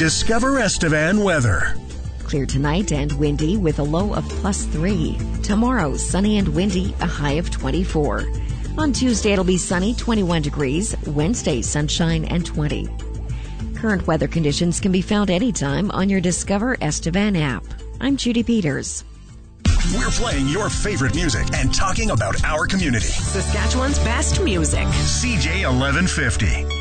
Discover Estevan weather. Clear tonight and windy with a low of +3. Tomorrow, sunny and windy, a high of 24. On Tuesday, it'll be sunny, 21 degrees. Wednesday, sunshine and 20. Current weather conditions can be found anytime on your Discover Estevan app. I'm Judy Peters. We're playing your favorite music and talking about our community. Saskatchewan's best music. CJ 1150.